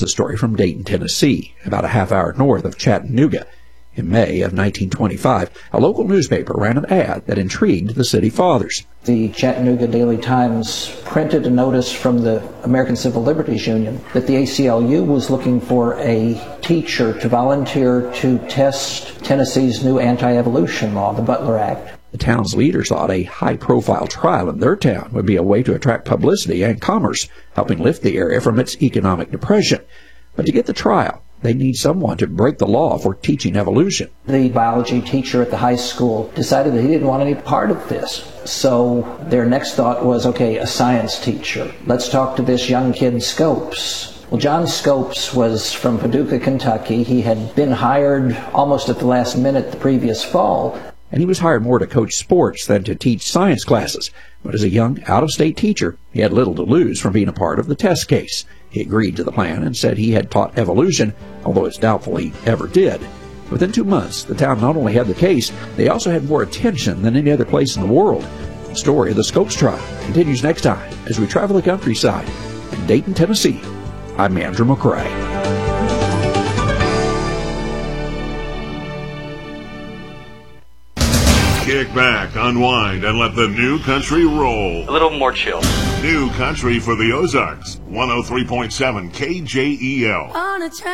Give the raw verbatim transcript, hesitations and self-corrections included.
a story from Dayton, Tennessee, about a half hour north of Chattanooga. In May of nineteen twenty-five, a local newspaper ran an ad that intrigued the city fathers. The Chattanooga Daily Times printed a notice from the American Civil Liberties Union that the A C L U was looking for a teacher to volunteer to test Tennessee's new anti-evolution law, the Butler Act. The town's leaders thought a high-profile trial in their town would be a way to attract publicity and commerce, helping lift the area from its economic depression. But to get the trial, they need someone to break the law for teaching evolution. The biology teacher at the high school decided that he didn't want any part of this. So their next thought was, okay, a science teacher. Let's talk to this young kid, Scopes. Well, John Scopes was from Paducah, Kentucky. He had been hired almost at the last minute the previous fall. And he was hired more to coach sports than to teach science classes. But as a young, out-of-state teacher, he had little to lose from being a part of the test case. He agreed to the plan and said he had taught evolution, although it's doubtful he ever did. Within two months, the town not only had the case, they also had more attention than any other place in the world. The story of the Scopes trial continues next time as we travel the countryside in Dayton, Tennessee. I'm Andrew McCrae. Kick back, unwind, and let the new country roll. A little more chill. New country for the Ozarks. one oh three point seven K J E L. On a